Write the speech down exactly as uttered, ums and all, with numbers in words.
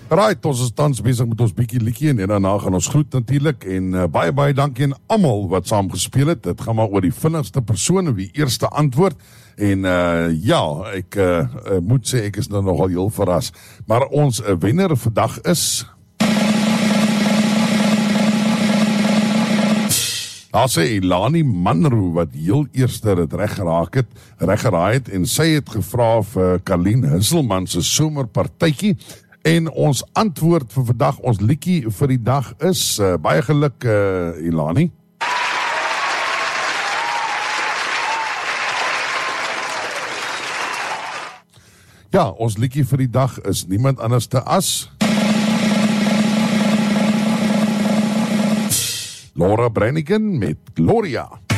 Right, ons is tans bezig met ons bietjie liedjie en daarna gaan ons groet natuurlijk en uh, baie baie dankie aan almal wat saam gespeel het. Dit gaan maar oor die vinnigste persoon wie eerste antwoord en uh, ja, ek uh, uh, moet sê ek is nou nogal heel verras. Maar ons uh, wenner vandag is Daar sê Elani Manro wat heel eerste het reg geraak het, reg geraai het en sy het gevra vir Karlien Hisselman se somerpartytjie en ons antwoord vir vandag, ons liedjie vir die dag is uh, baie geluk uh, Elani. Ja, ons liedjie vir die dag is niemand anders te as Laura Branigan met Gloria.